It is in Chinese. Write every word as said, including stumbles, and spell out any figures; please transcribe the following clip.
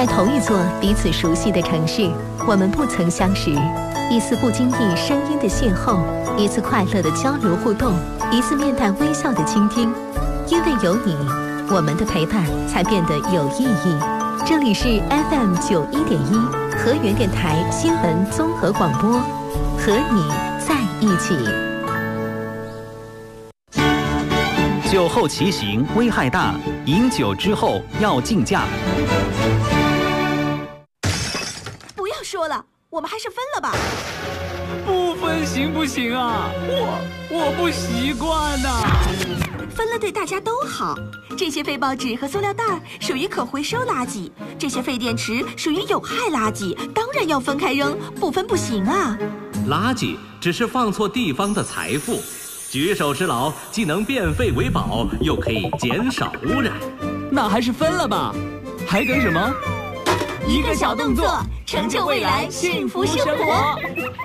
在同一座彼此熟悉的城市，我们不曾相识。一丝不经意声音的邂逅，一次快乐的交流互动，一次面带微笑的倾听。因为有你，我们的陪伴才变得有意义。这里是 F M 九一点一河源电台新闻综合广播，和你在一起。 酒后骑行危害大，饮酒之后要禁驾。 不要说了，我们还是分了吧。 不分行不行啊？我我不习惯呐、啊。 分了对大家都好。这些废报纸和塑料袋属于可回收垃圾，这些废电池属于有害垃圾，当然要分开扔，不分不行啊。 垃圾只是放错地方的财富，举手之劳既能变废为宝，又可以减少污染。 那还是分了吧，还等什么？ 一个小动作，成就未来幸福生活。